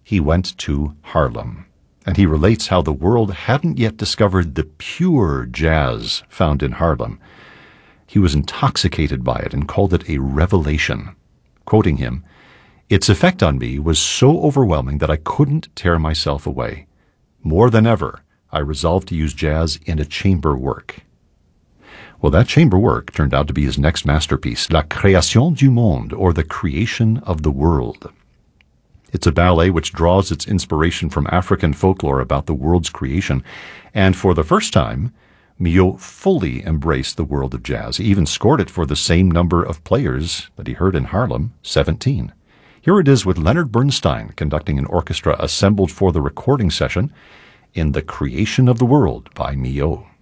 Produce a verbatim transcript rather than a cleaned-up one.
he went to Haarlem, and he relates how the world hadn't yet discovered the pure jazz found in Haarlem. He was intoxicated by it and called it a revelation. Quoting him, "Its effect on me was so overwhelming that I couldn't tear myself away. More than ever, I resolved to use jazz in a chamber work." Well, that chamber work turned out to be his next masterpiece, La Création du Monde, or The Creation of the World. It's a ballet which draws its inspiration from African folklore about the world's creation, and for the first time, Milhaud fully embraced the world of jazz. He even scored it for the same number of players that he heard in Haarlem, seventeen. Here it is with Leonard Bernstein conducting an orchestra assembled for the recording session in The Creation of the World by Milhaud.